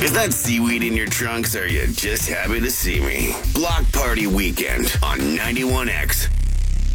Is that seaweed in your trunks, or are you just happy to see me? Block Party Weekend on 91X.